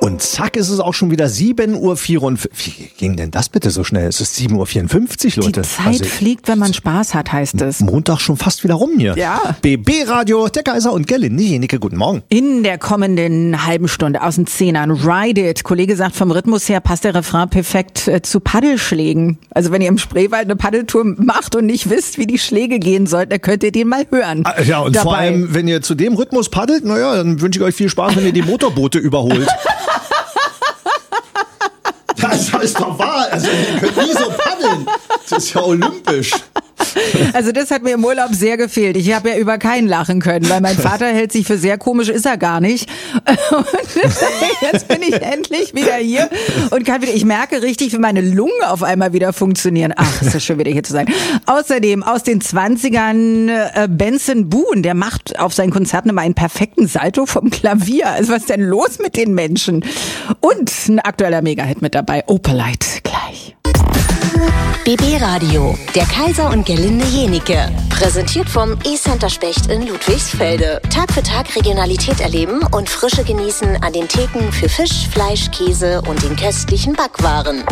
Und zack, ist es auch schon wieder 7.54 Uhr. Wie ging denn das bitte so schnell? Es ist 7.54 Uhr, Leute. Die Zeit fliegt, wenn man Spaß hat, heißt es. Montag schon fast wieder rum hier. Ja. BB Radio, der Kaiser und Gerlinde Jenike, guten Morgen. In der kommenden halben Stunde aus den Zehnern, Ride It. Kollege sagt, vom Rhythmus her passt der Refrain perfekt zu Paddelschlägen. Also wenn ihr im Spreewald eine Paddeltour macht und nicht wisst, wie die Schläge gehen sollten, dann könnt ihr den mal hören. Ja, und dabei. Vor allem, wenn ihr zu dem Rhythmus paddelt, naja, dann wünsche ich euch viel Spaß, wenn ihr die Motorboote überholt. Das ist doch wahr. Also, ihr könnt nie so paddeln. Das ist ja olympisch. Also das hat mir im Urlaub sehr gefehlt. Ich habe ja über keinen lachen können, weil mein Vater hält sich für sehr komisch, ist er gar nicht. Und jetzt bin ich endlich wieder hier und kann wieder, ich merke richtig, wie meine Lungen auf einmal wieder funktionieren. Ach, ist das schön, wieder hier zu sein. Außerdem aus den 20ern Benson Boone, der macht auf seinen Konzerten immer einen perfekten Salto vom Klavier. Also was ist denn los mit den Menschen? Und ein aktueller Megahit mit dabei, Opalite, gleich. BB Radio, der Kaiser und Gerlinde Jenike. Präsentiert vom E-Center Specht in Ludwigsfelde. Tag für Tag Regionalität erleben und Frische genießen an den Theken für Fisch, Fleisch, Käse und den köstlichen Backwaren.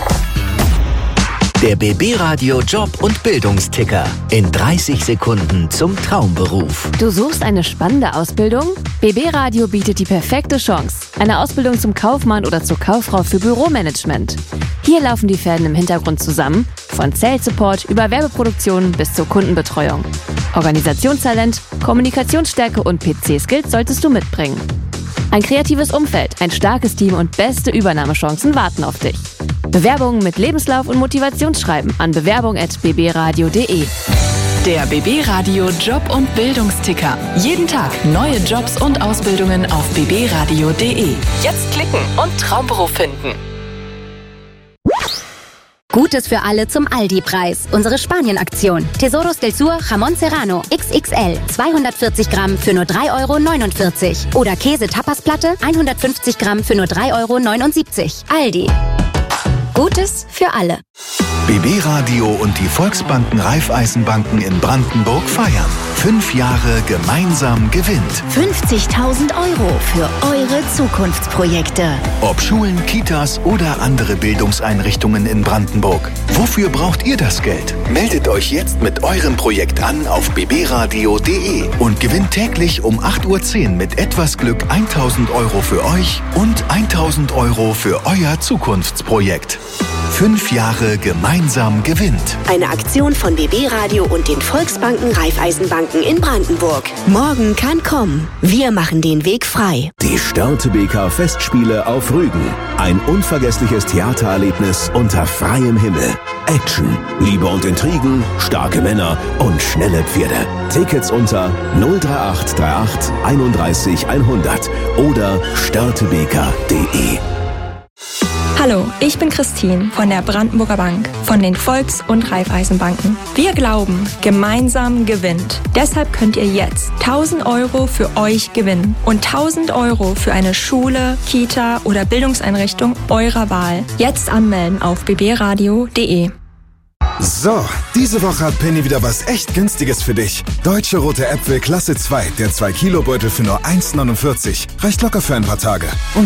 Der BB Radio Job- und Bildungsticker. In 30 Sekunden zum Traumberuf. Du suchst eine spannende Ausbildung? BB Radio bietet die perfekte Chance. Eine Ausbildung zum Kaufmann oder zur Kauffrau für Büromanagement. Hier laufen die Fäden im Hintergrund zusammen, von Sales Support über Werbeproduktion bis zur Kundenbetreuung. Organisationstalent, Kommunikationsstärke und PC-Skills solltest du mitbringen. Ein kreatives Umfeld, ein starkes Team und beste Übernahmechancen warten auf dich. Bewerbungen mit Lebenslauf und Motivationsschreiben an bewerbung@bbradio.de. Der BB Radio Job- und Bildungsticker. Jeden Tag neue Jobs und Ausbildungen auf bbradio.de. Jetzt klicken und Traumberuf finden. Gutes für alle zum Aldi-Preis. Unsere Spanien-Aktion. Tesoros del Sur Jamón Serrano XXL 240 Gramm für nur 3,49 €. Oder Käse-Tapasplatte 150 Gramm für nur 3,79 €. Aldi. Gutes für alle. BB Radio und die Volksbanken Raiffeisenbanken in Brandenburg feiern. 5 Jahre gemeinsam gewinnt. 50.000 € für eure Zukunftsprojekte. Ob Schulen, Kitas oder andere Bildungseinrichtungen in Brandenburg. Wofür braucht ihr das Geld? Meldet euch jetzt mit eurem Projekt an auf bbradio.de und gewinnt täglich um 8.10 Uhr mit etwas Glück 1.000 € für euch und 1.000 € für euer Zukunftsprojekt. 5 Jahre gemeinsam gewinnt. Eine Aktion von BB Radio und den Volksbanken Raiffeisenbanken in Brandenburg. Morgen kann kommen. Wir machen den Weg frei. Die Störtebeker Festspiele auf Rügen. Ein unvergessliches Theatererlebnis unter freiem Himmel. Action, Liebe und Intrigen, starke Männer und schnelle Pferde. Tickets unter 03838 31 100 oder störtebeker.de. Hallo, ich bin Christine von der Brandenburger Bank, von den Volks- und Raiffeisenbanken. Wir glauben, gemeinsam gewinnt. Deshalb könnt ihr jetzt 1.000 € für euch gewinnen und 1.000 € für eine Schule, Kita oder Bildungseinrichtung eurer Wahl. Jetzt anmelden auf bbradio.de. So, diese Woche hat Penny wieder was echt Günstiges für dich. Deutsche Rote Äpfel Klasse 2, der 2-Kilo-Beutel für nur 1,49. Reicht locker für ein paar Tage. Und